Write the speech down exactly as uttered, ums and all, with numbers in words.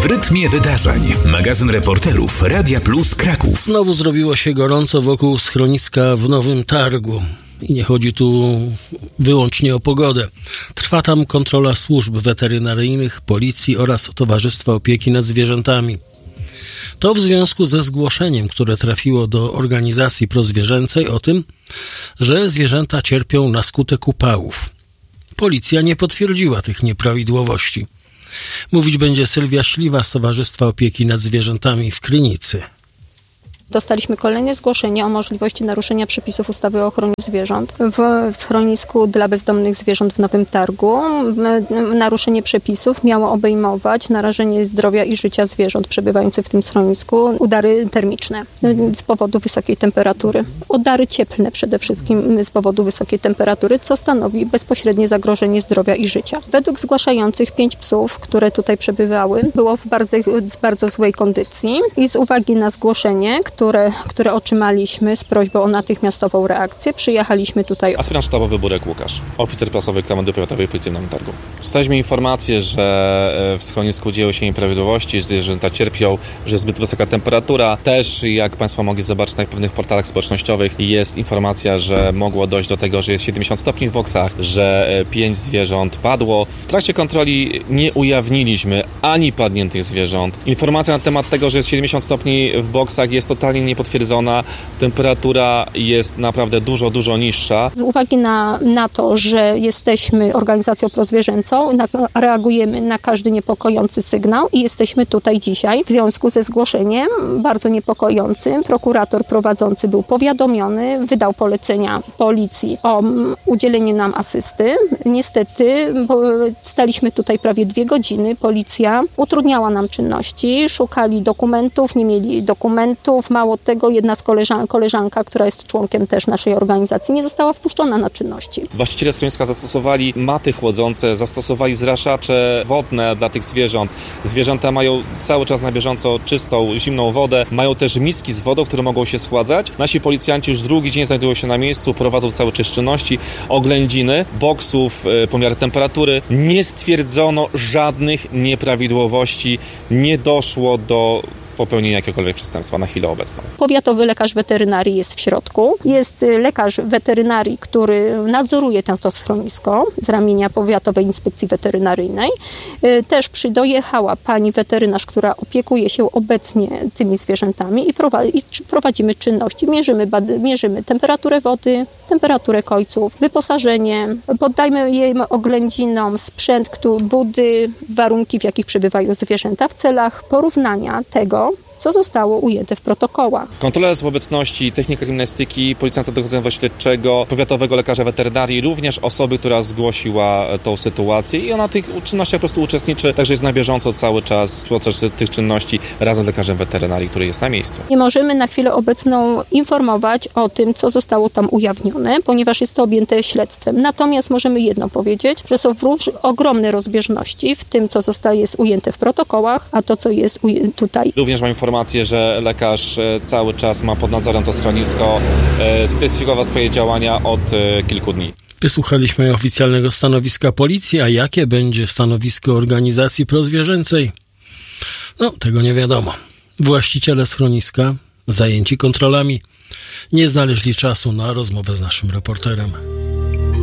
W rytmie wydarzeń. Magazyn reporterów Radia Plus Kraków. Znowu zrobiło się gorąco wokół schroniska w Nowym Targu. I nie chodzi tu wyłącznie o pogodę. Trwa tam kontrola służb weterynaryjnych, policji oraz Towarzystwa Opieki nad Zwierzętami. To w związku ze zgłoszeniem, które trafiło do organizacji prozwierzęcej o tym, że zwierzęta cierpią na skutek upałów. Policja nie potwierdziła tych nieprawidłowości. Mówić będzie Sylwia Śliwa z Towarzystwa Opieki nad Zwierzętami w Krynicy. Dostaliśmy kolejne zgłoszenie o możliwości naruszenia przepisów ustawy o ochronie zwierząt w schronisku dla bezdomnych zwierząt w Nowym Targu. Naruszenie przepisów miało obejmować narażenie zdrowia i życia zwierząt przebywających w tym schronisku, udary termiczne z powodu wysokiej temperatury. Udary cieplne przede wszystkim z powodu wysokiej temperatury, co stanowi bezpośrednie zagrożenie zdrowia i życia. Według zgłaszających pięć psów, które tutaj przebywały, było w bardzo, w bardzo złej kondycji i z uwagi na zgłoszenie, Które, które otrzymaliśmy z prośbą o natychmiastową reakcję, przyjechaliśmy tutaj. Aspirant sztabowy Burek Łukasz, oficer prasowy Komendy Powiatowej Policji w Nowym Targu. Dostaliśmy informację, że w schronisku dzieją się nieprawidłowości, że zwierzęta cierpią, że jest zbyt wysoka temperatura. Też, jak Państwo mogli zobaczyć na pewnych portalach społecznościowych, jest informacja, że mogło dojść do tego, że jest siedemdziesiąt stopni w boksach, że pięć zwierząt padło. W trakcie kontroli nie ujawniliśmy ani padniętych zwierząt. Informacja na temat tego, że jest siedemdziesiąt stopni w boksach, jest totalnie niepotwierdzona. Temperatura jest naprawdę dużo, dużo niższa. Z uwagi na, na to, że jesteśmy organizacją prozwierzęcą, na, reagujemy na każdy niepokojący sygnał i jesteśmy tutaj dzisiaj w związku ze zgłoszeniem bardzo niepokojącym. Prokurator prowadzący był powiadomiony, wydał polecenia policji o udzielenie nam asysty. Niestety staliśmy tutaj prawie dwie godziny. Policja utrudniała nam czynności, szukali dokumentów, nie mieli dokumentów. Mało tego, jedna z koleżan- koleżanka, która jest członkiem też naszej organizacji, nie została wpuszczona na czynności. Właściciele schroniska zastosowali maty chłodzące, zastosowali zraszacze wodne dla tych zwierząt. Zwierzęta mają cały czas na bieżąco czystą, zimną wodę. Mają też miski z wodą, które mogą się schładzać. Nasi policjanci już drugi dzień znajdują się na miejscu, prowadzą cały czas czynności, oględziny, boksów, pomiar temperatury. Nie stwierdzono żadnych nieprawidłowości, nie doszło do popełnienia jakiegokolwiek przestępstwa na chwilę obecną. Powiatowy lekarz weterynarii jest w środku. Jest lekarz weterynarii, który nadzoruje to schronisko z ramienia Powiatowej Inspekcji Weterynaryjnej. Też przy, dojechała pani weterynarz, która opiekuje się obecnie tymi zwierzętami i, prowadzi, i prowadzimy czynności. Mierzymy, bad, mierzymy temperaturę wody, temperaturę kojców, wyposażenie. Poddajmy jej oględzinom sprzęt, budy, warunki, w jakich przebywają zwierzęta w celach porównania tego, co zostało ujęte w protokołach. Kontrola z w obecności technika kryminalistyki, policjanta dochodzenia śledczego, powiatowego lekarza weterynarii, również osoby, która zgłosiła tą sytuację i ona w tych czynnościach po prostu uczestniczy, także jest na bieżąco cały czas podczas tych czynności razem z lekarzem weterynarii, który jest na miejscu. Nie możemy na chwilę obecną informować o tym, co zostało tam ujawnione, ponieważ jest to objęte śledztwem. Natomiast możemy jedno powiedzieć, że są róż, ogromne rozbieżności w tym, co zostaje jest ujęte w protokołach, a to, co jest uj- tutaj. Również mam informację, że lekarz cały czas ma pod nadzorem to schronisko, zintensyfikował swoje działania od kilku dni. Wysłuchaliśmy oficjalnego stanowiska policji, a jakie będzie stanowisko organizacji prozwierzęcej? No, tego nie wiadomo. Właściciele schroniska, zajęci kontrolami, nie znaleźli czasu na rozmowę z naszym reporterem.